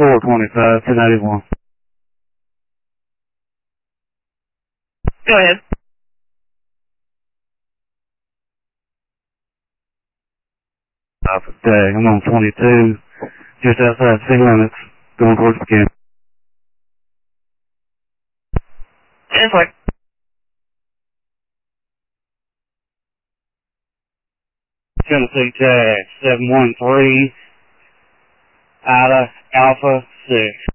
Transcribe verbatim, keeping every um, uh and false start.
four twenty-five, two ninety-one. Go ahead. Alpha Day, I'm on twenty-two, just outside city limits, going towards McKinney. Translate. Tennessee Tag, seven one three, Ida, Alpha, six.